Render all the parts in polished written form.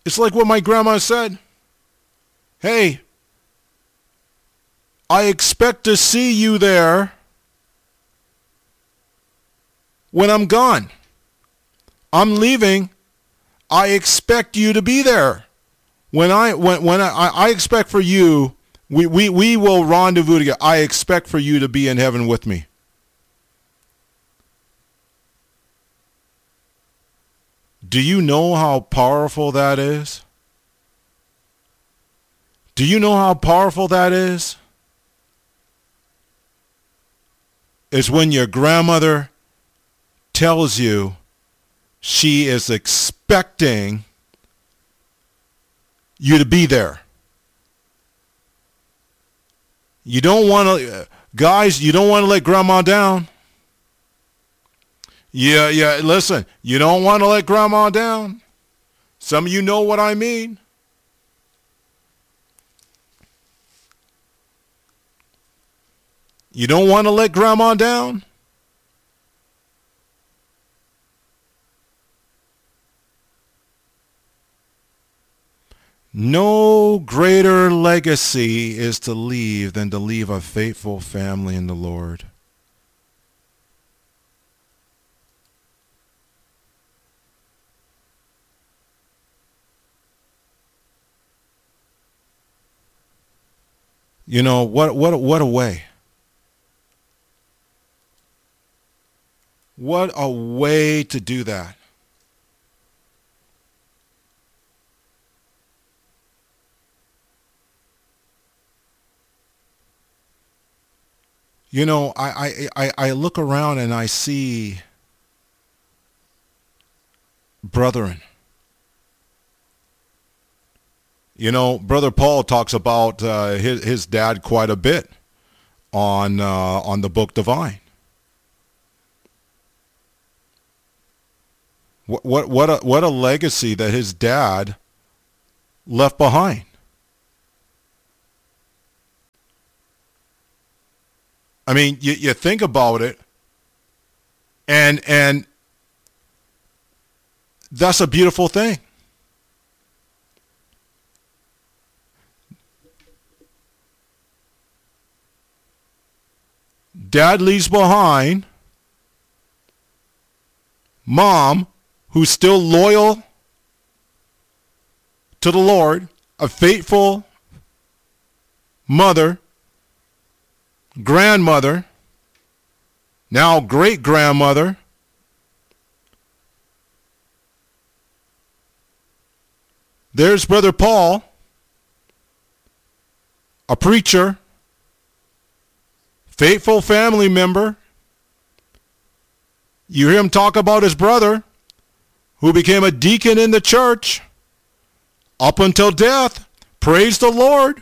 It's like what my grandma said. Hey, I expect to see you there when I'm gone. I'm leaving. I expect you to be there. When I expect for you, we will rendezvous together. I expect for you to be in heaven with me. Do you know how powerful that is? Do you know how powerful that is? It's when your grandmother tells you she is expecting you to be there. You don't want to, guys, you don't want to let grandma down. Yeah, listen, you don't want to let grandma down. Some of you know what I mean. You don't want to let grandma down. No greater legacy is to leave than to leave a faithful family in the Lord. You know, what a way. What a way to do that. You know, I look around and I see brethren. You know, Brother Paul talks about his dad quite a bit on the book Divine. What a legacy that his dad left behind. I mean, you think about it, and that's a beautiful thing. Dad leaves behind mom, who's still loyal to the Lord, a faithful mother, grandmother, now great-grandmother. There's Brother Paul, a preacher, faithful family member. You hear him talk about his brother, who became a deacon in the church up until death. Praise the Lord.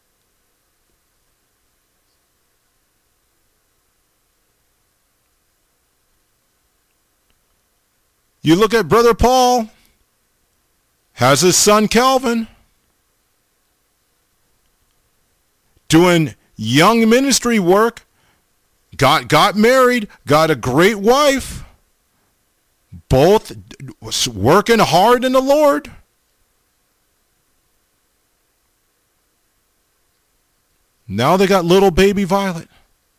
You look at Brother Paul, has his son Calvin, doing young ministry work, got married, got a great wife, both working hard in the Lord. Now they got little baby Violet.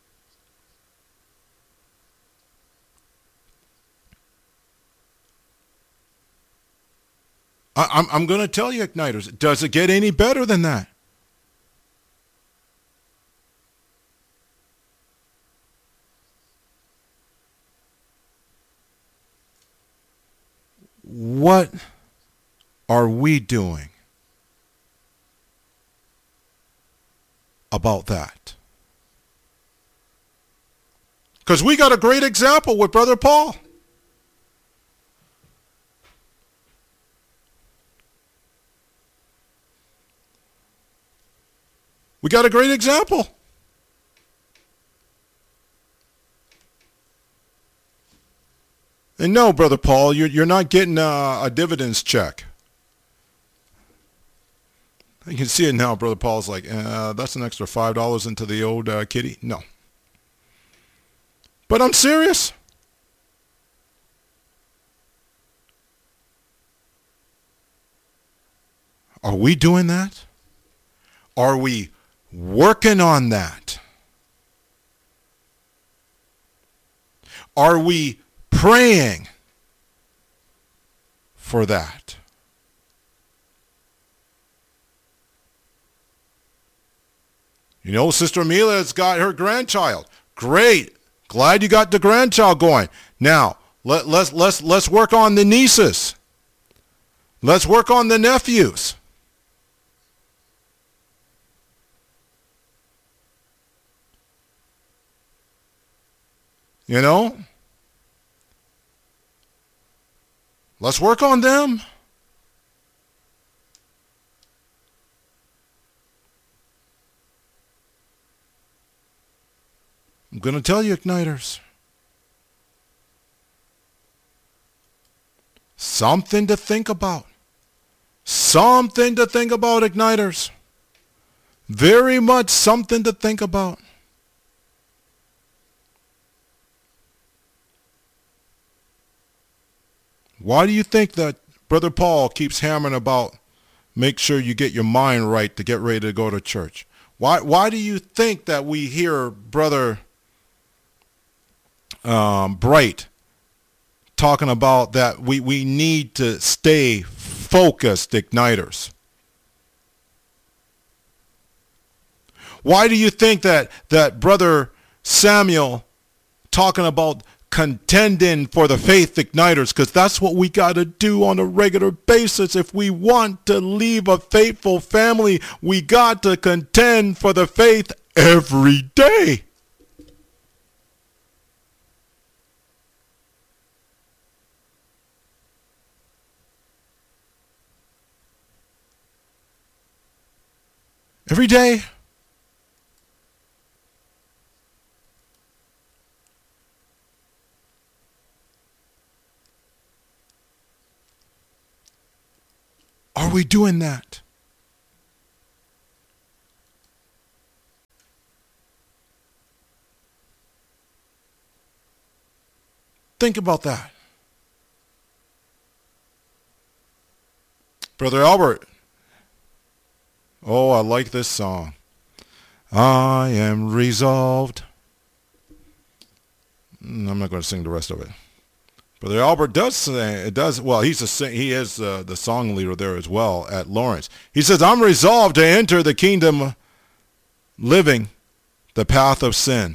I'm going to tell you, Igniters, does it get any better than that? What are we doing about that? Because we got a great example with Brother Paul. We got a great example. And no, Brother Paul, you're not getting a dividends check. You can see it now. Brother Paul's like, that's an extra $5 into the old kitty. No. But I'm serious. Are we doing that? Are we working on that? Are we praying for that? You know, Sister Amelia's got her grandchild. Great. Glad you got the grandchild going. Now, let's work on the nieces. Let's work on the nephews. You know? Let's work on them. I'm going to tell you, Igniters. Something to think about. Something to think about, Igniters. Very much something to think about. Why do you think that Brother Paul keeps hammering about make sure you get your mind right to get ready to go to church? Why do you think that we hear Brother Bright talking about that we need to stay focused, Igniters? Why do you think that Brother Samuel talking about contending for the faith, Igniters? Because that's what we got to do on a regular basis. If we want to leave a faithful family, we got to contend for the faith every day. Every day. Are we doing that? Think about that. Brother Albert. Oh, I like this song. I am resolved. I'm not going to sing the rest of it. Brother Albert does say it does. Well, he is the song leader there as well at Lawrence. He says, "I'm resolved to enter the kingdom, leaving the path of sin."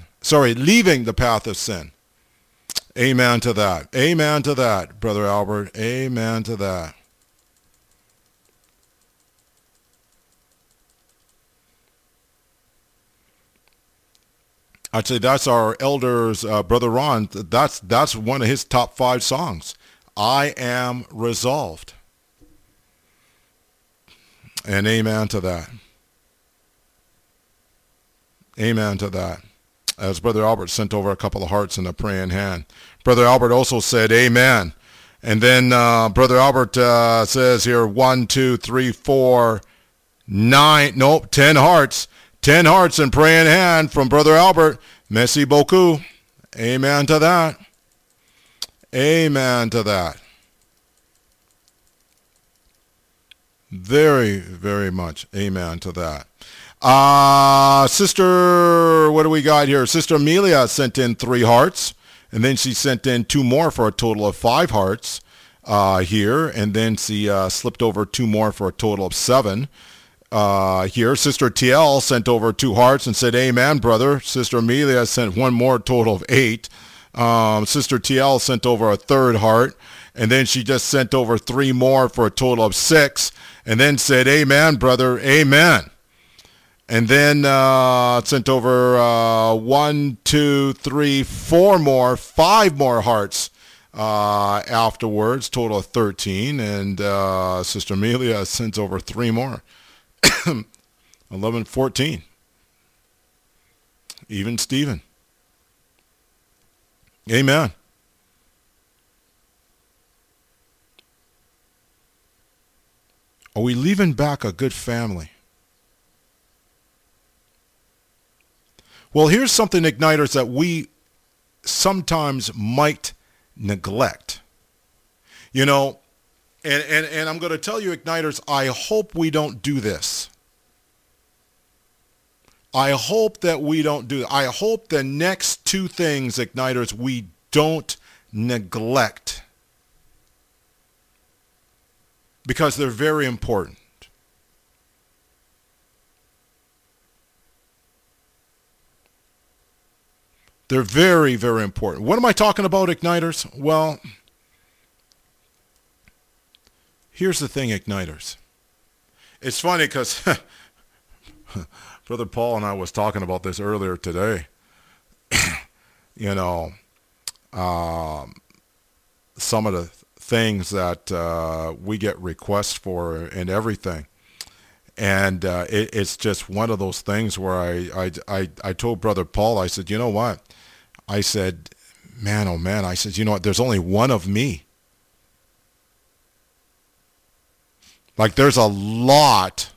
Amen to that. Amen to that, Brother Albert. Amen to that. I'd say that's our elders, Brother Ron. That's one of his top 5 songs. I am resolved. And amen to that. Amen to that. As Brother Albert sent over a couple of hearts and a praying hand. Brother Albert also said amen. And then Brother Albert says here 1, 2, 3, 4, 9, nope, 10 hearts. 10 hearts and praying hand from Brother Albert. Merci beaucoup. Amen to that. Amen to that. Very, very much. Amen to that. Sister, what do we got here? Sister Amelia sent in 3 hearts. And then she sent in 2 more for a total of 5 hearts here. And then she slipped over 2 more for a total of 7. Here, Sister TL sent over 2 hearts and said, amen, brother. Sister Amelia sent 1 more, total of 8. Sister TL sent over a 3rd heart, and then she just sent over 3 more for a total of 6, and then said, amen, brother, amen. And then sent over 1, 2, 3, 4 more, 5 more hearts afterwards, total of 13, and Sister Amelia sent over 3 more. 11, 14. Even Stephen. Amen. Are we leaving back a good family? Well, here's something, Igniters, that we sometimes might neglect. You know, And I'm going to tell you, Igniters, I hope we don't do this. I hope that we don't do it. I hope the next two things, Igniters, we don't neglect, because they're very important. They're very, very important. What am I talking about, Igniters? Well, here's the thing, Igniters. It's funny because Brother Paul and I was talking about this earlier today. You know, some of the things that we get requests for and everything. And it's just one of those things where I told Brother Paul, I said, you know what? I said, man, oh man, I said, you know what? There's only one of me. Like there's a lot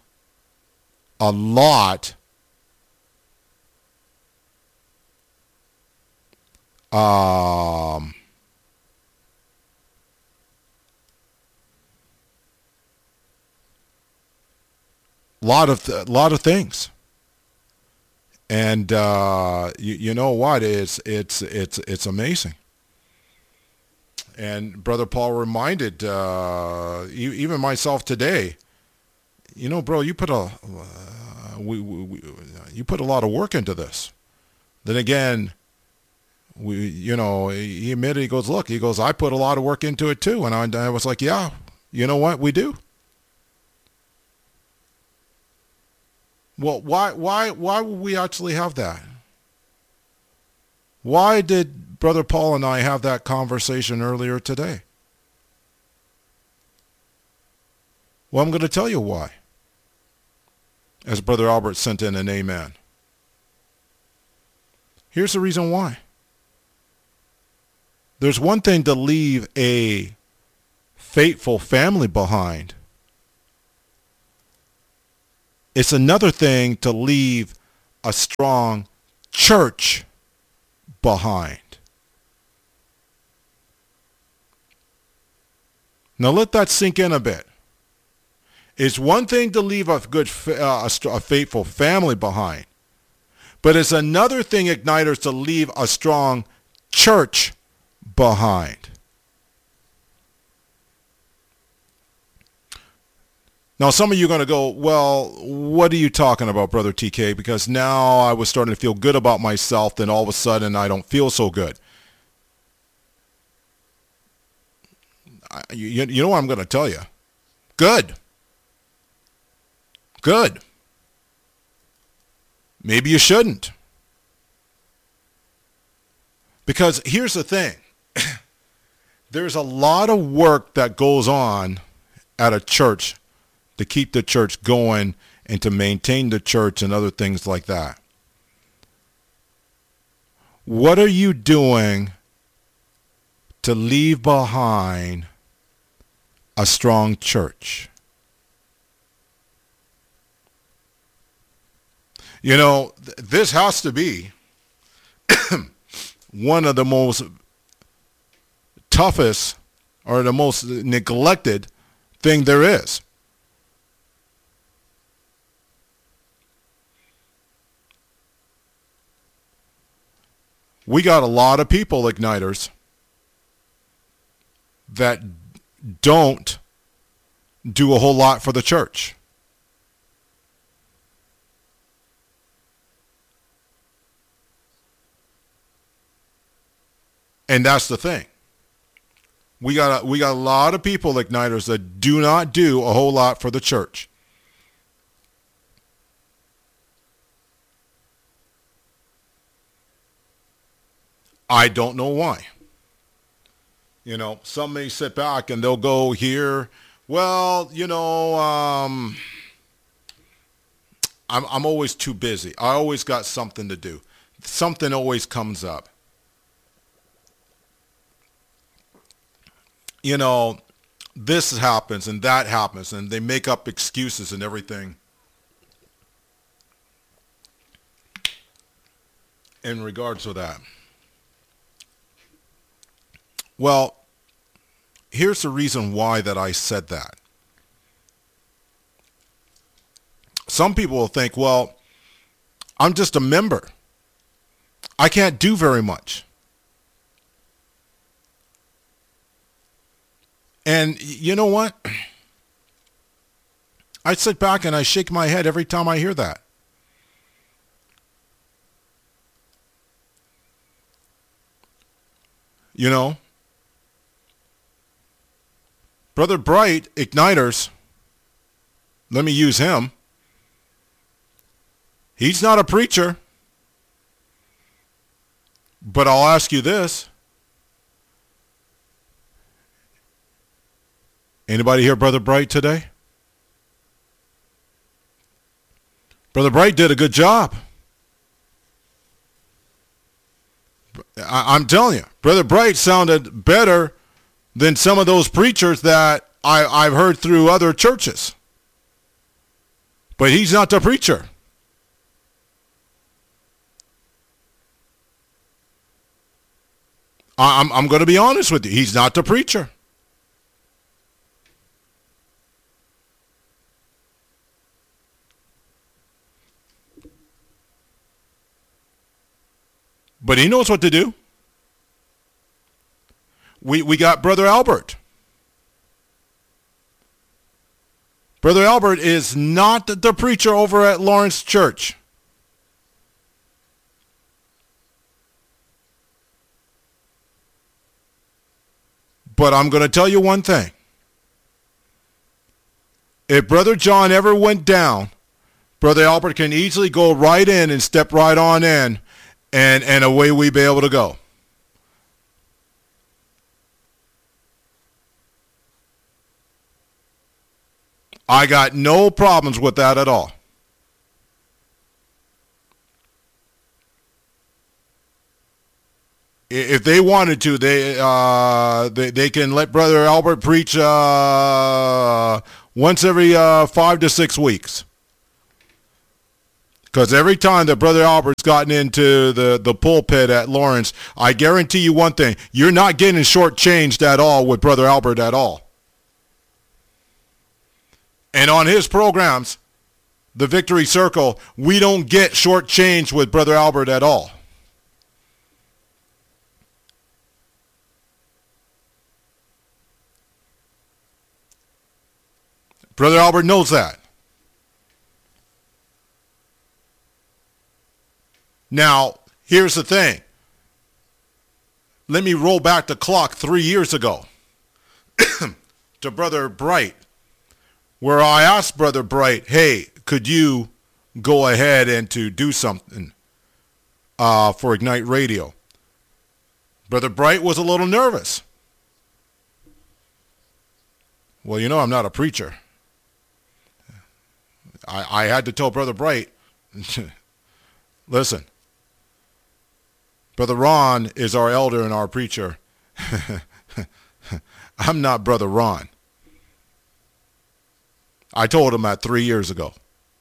lot of things. And you know what? It's amazing. And Brother Paul reminded even myself today, you know, bro, you put a you put a lot of work into this. Then again, he admitted, he goes, I put a lot of work into it too. And I was like, yeah, you know what, we do. Well, why would we actually have that? Why did Brother Paul and I have that conversation earlier today? Well, I'm going to tell you why. As Brother Albert sent in an amen. Here's the reason why. There's one thing to leave a faithful family behind. It's another thing to leave a strong church behind. Now let that sink in a bit. It's one thing to leave a faithful family behind, but it's another thing, Igniters, to leave a strong church behind. Now, some of you are going to go, well, what are you talking about, Brother TK? Because now I was starting to feel good about myself, then all of a sudden I don't feel so good. You know what I'm going to tell you? Good. Good. Maybe you shouldn't. Because here's the thing. There's a lot of work that goes on at a church to keep the church going and to maintain the church and other things like that. What are you doing to leave behind a strong church? You know, this has to be one of the most toughest or the most neglected thing there is. We got a lot of people, Igniters, that don't do a whole lot for the church. And that's the thing. We got a lot of people, Igniters, that do not do a whole lot for the church. I don't know why. You know, some may sit back and they'll go here, well, you know, I'm always too busy. I always got something to do. Something always comes up. You know, this happens and that happens, and they make up excuses and everything in regards to that. Well, here's the reason why that I said that. Some people will think, well, I'm just a member. I can't do very much. And you know what? I sit back and I shake my head every time I hear that. You know, Brother Bright, Igniters, let me use him. He's not a preacher. But I'll ask you this. Anybody hear Brother Bright today? Brother Bright did a good job. I'm telling you, Brother Bright sounded better than some of those preachers that I've heard through other churches. But he's not the preacher. I'm going to be honest with you. He's not the preacher. But he knows what to do. We got Brother Albert. Brother Albert is not the preacher over at Lawrence Church. But I'm going to tell you one thing. If Brother John ever went down, Brother Albert can easily go right in and step right on in, and away we be able to go. I got no problems with that at all. If they wanted to, they can let Brother Albert preach once every 5 to 6 weeks. Because every time that Brother Albert's gotten into the pulpit at Lawrence, I guarantee you one thing: you're not getting shortchanged at all with Brother Albert at all. And on his programs, the Victory Circle, we don't get shortchanged with Brother Albert at all. Brother Albert knows that. Now, here's the thing. Let me roll back the clock 3 years ago to Brother Bright, where I asked Brother Bright, hey, could you go ahead and to do something for Ignite Radio? Brother Bright was a little nervous. Well, you know, I'm not a preacher. I had to tell Brother Bright, listen, Brother Ron is our elder and our preacher. I'm not Brother Ron. I told him that 3 years ago.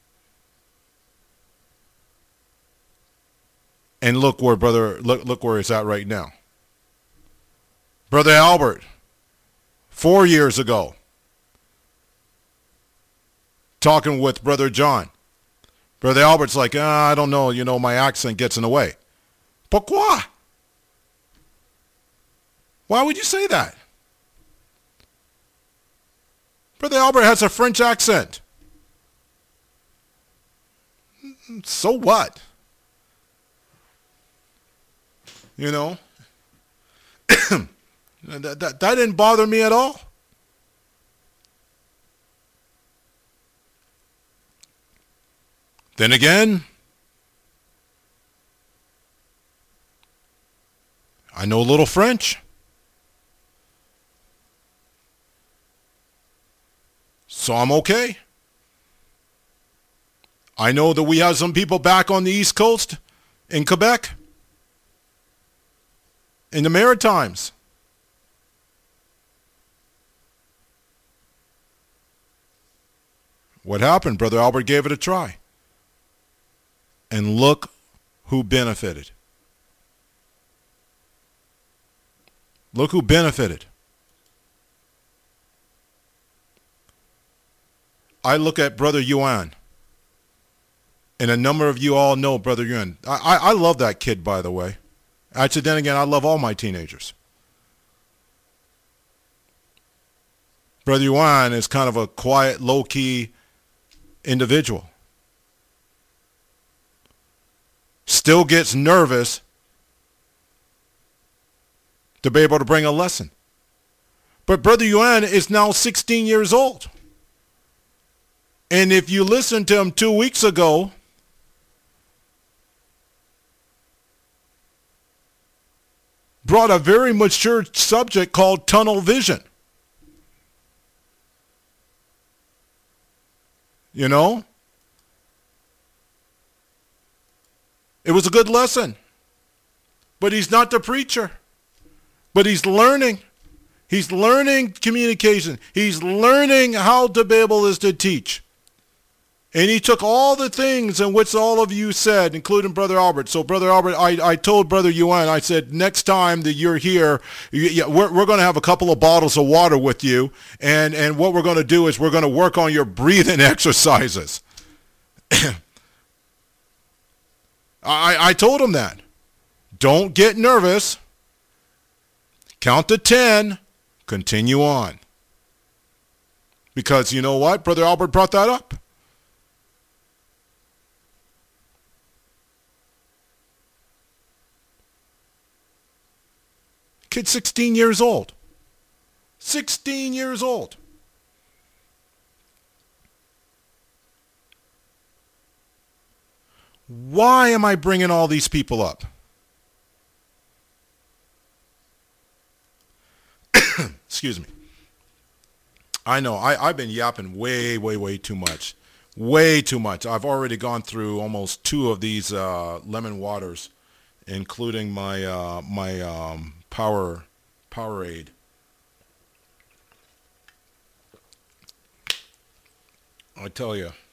And look where look where it's at right now. Brother Albert, 4 years ago, talking with Brother John. Brother Albert's like, I don't know, you know, my accent gets in the way. Pourquoi? Why would you say that? Brother Albert has a French accent. So what? You know? that didn't bother me at all. Then again, I know a little French. So I'm okay. I know that we have some people back on the East Coast in Quebec, in the Maritimes. What happened? Brother Albert gave it a try. And look who benefited. Look who benefited. I look at Brother Yuan, and a number of you all know Brother Yuan. I love that kid, by the way. Actually, then again, I love all my teenagers. Brother Yuan is kind of a quiet, low-key individual. Still gets nervous to be able to bring a lesson. But Brother Yuan is now 16 years old. And if you listen to him 2 weeks ago, brought a very mature subject called tunnel vision. You know? It was a good lesson. But he's not the preacher. But he's learning. He's learning communication. He's learning how to be able to teach. And he took all the things in which all of you said, including Brother Albert. So, Brother Albert, I told Brother Yuan, I said, next time that you're here, we're going to have a couple of bottles of water with you. And what we're going to do is we're going to work on your breathing exercises. I told him that. Don't get nervous. Count to 10. Continue on. Because you know what? Brother Albert brought that up. Kid's 16 years old. 16 years old. Why am I bringing all these people up? Excuse me. I know, I've been yapping way too much. Way too much. I've already gone through almost 2 of these lemon waters, including my Powerade. I tell you,